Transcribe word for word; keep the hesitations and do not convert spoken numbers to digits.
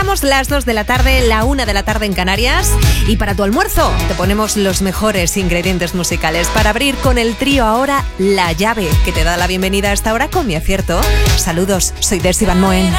Las dos de la tarde, la una de la tarde en Canarias. Y para tu almuerzo te ponemos los mejores ingredientes musicales para abrir con el trío ahora La Llave, que te da la bienvenida a esta hora con mi acierto. Saludos, soy Desi Van Moen.